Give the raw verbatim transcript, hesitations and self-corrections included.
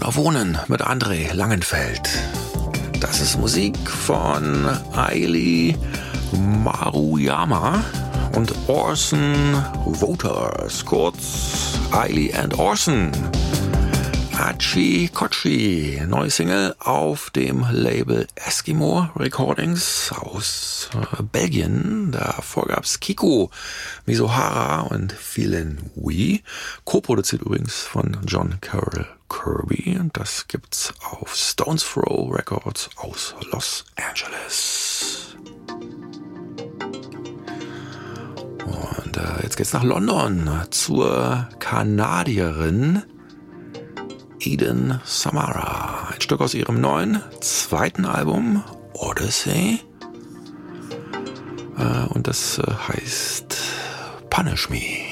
oder Wohnen mit André Langenfeld. Das ist Musik von Aili Maruyama und Orson Voters, kurz Aili and Orson. Achi Kochi, neue Single auf dem Label Eskimo Recordings aus äh, Belgien. Davor gab's Kiku Misohara und Feelin' We, co-produziert übrigens von John Carroll Kirby. Und das gibt's auf Stones Throw Records aus Los Angeles. Und äh, jetzt geht's nach London zur Kanadierin Eden Samara. Ein Stück aus ihrem neuen zweiten Album Odyssey. Äh, und das äh, heißt Punish Me.